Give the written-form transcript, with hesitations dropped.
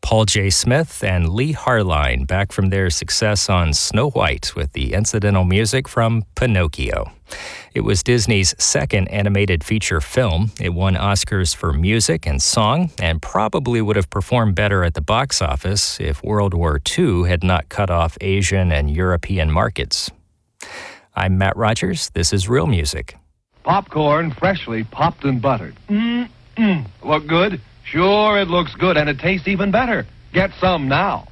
Paul J. Smith and Lee Harline, back from their success on Snow White with the incidental music from Pinocchio. It was Disney's second animated feature film. It won Oscars for music and song, and probably would have performed better at the box office if World War II had not cut off Asian and European markets. I'm Matt Rogers. This is Real Music. Popcorn freshly popped and buttered. Look good? Sure, it looks good, and it tastes even better. Get some now.